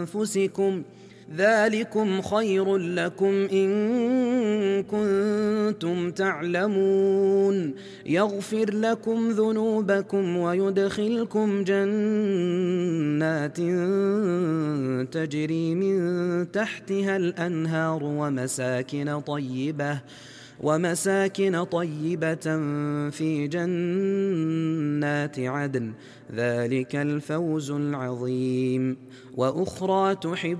أنفسكم ذلكم خير لكم إن كنتم تعلمون يغفر لكم ذنوبكم ويدخلكم جنات تجري من تحتها الأنهار ومساكن طيبة في جنات عدن ذلك الفوز العظيم وأخرى تحب